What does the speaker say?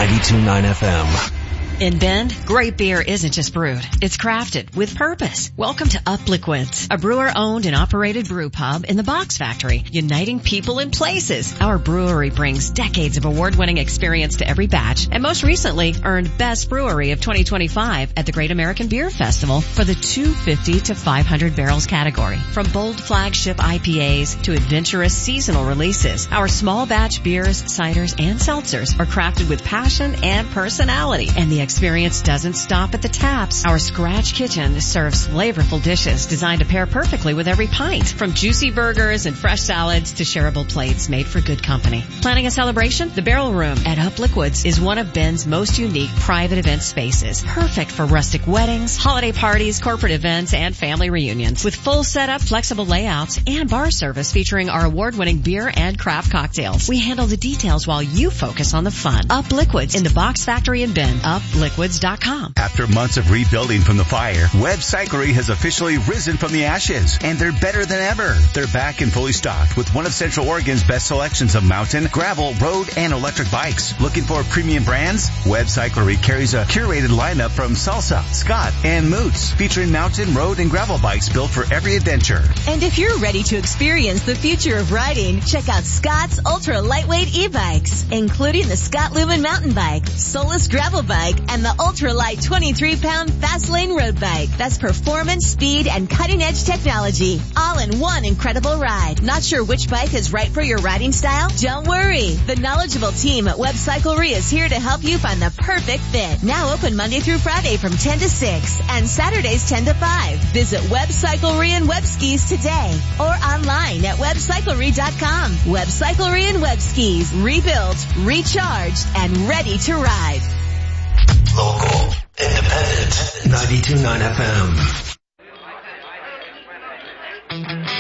92.9 FM. In Bend, great beer isn't just brewed. It's crafted with purpose. Welcome to Up Liquids, a brewer-owned and operated brew pub in the Box Factory, uniting people and places. Our brewery brings decades of award-winning experience to every batch, and most recently earned Best Brewery of 2025 at the Great American Beer Festival for the 250 to 500 barrels category. From bold flagship IPAs to adventurous seasonal releases, our small batch beers, ciders, and seltzers are crafted with passion and personality, and the experience doesn't stop at the taps. Our Scratch Kitchen serves flavorful dishes designed to pair perfectly with every pint. From juicy burgers and fresh salads to shareable plates made for good company. Planning a celebration? The Barrel Room at Up Liquids is one of Bend's most unique private event spaces. Perfect for rustic weddings, holiday parties, corporate events, and family reunions. With full setup, flexible layouts, and bar service featuring our award-winning beer and craft cocktails. We handle the details while you focus on the fun. Up Liquids in the Box Factory in Bend. Upliquids.com. After months of rebuilding from the fire, Webb Cyclery has officially risen from the ashes, and they're better than ever. They're back and fully stocked with one of Central Oregon's best selections of mountain, gravel, road, and electric bikes. Looking for premium brands? Webb Cyclery carries a curated lineup from Salsa, Scott, and Moots, featuring mountain, road, and gravel bikes built for every adventure. And if you're ready to experience the future of riding, check out Scott's ultra lightweight e-bikes, including the Scott Lumen mountain bike, Solus gravel bike, and the ultralight 23-pound fast lane road bike. That's performance, speed, and cutting-edge technology, all in one incredible ride. Not sure which bike is right for your riding style? Don't worry. The knowledgeable team at Webb Cyclery is here to help you find the perfect fit. Now open Monday through Friday from 10 to 6 and Saturdays 10 to 5. Visit Webb Cyclery and Webb Skis today or online at WebbCyclery.com. Webb Cyclery and Webb Skis, rebuilt, recharged, and ready to ride. Local, independent, 92.9 FM.